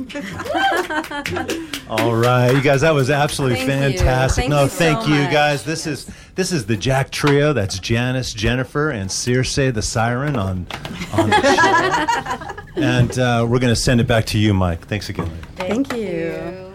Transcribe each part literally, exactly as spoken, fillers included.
All right, you guys, that was absolutely Thank fantastic. you. Thank no, you so thank you, much. guys. This is this is the Jack Trio. That's Janice, Jennifer, and Circe the Siren on on the show. And uh, we're going to send it back to you, Mike. Thanks again. Thank you.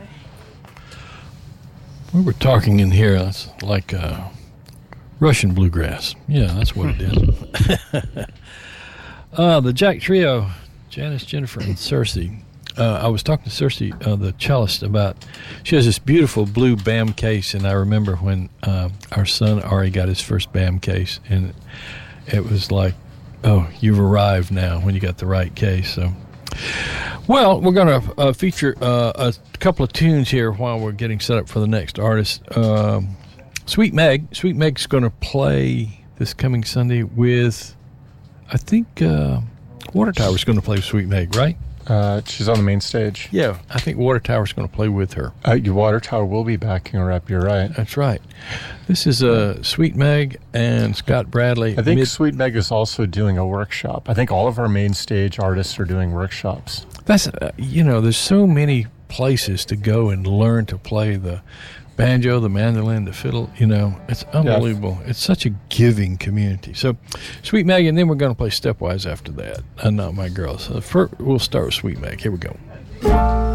We were talking in here. It's like uh, Russian bluegrass. Yeah, that's what it is. uh, the Jack Trio, Janice, Jennifer, and Circe. Uh, I was talking to Circe, uh, the cellist, about, she has this beautiful blue B A M case, and I remember when uh, our son Ari got his first B A M case, and it was like, oh, you've arrived now when you got the right case. So, well, we're going to uh, feature uh, a couple of tunes here while we're getting set up for the next artist. Um, Sweet Meg, Sweet Meg's going to play this coming Sunday with, I think, uh, Water Tower's going to play with Sweet Meg, right? Uh, she's on the main stage. Yeah, I think Water Tower's going to play with her. Uh, your Water Tower will be backing her up, you're right. That's right. This is uh, Sweet Meg and Scott Bradley. I think Mid- Sweet Meg is also doing a workshop. I think all of our main stage artists are doing workshops. That's, uh, you know, there's so many places to go and learn to play the banjo, the mandolin, the fiddle. You know, it's unbelievable. Yeah. It's such a giving community. So, Sweet Meg, and then we're going to play Stepwise after that. Uh, not my girls. So first, we'll start with Sweet Meg. Here we go.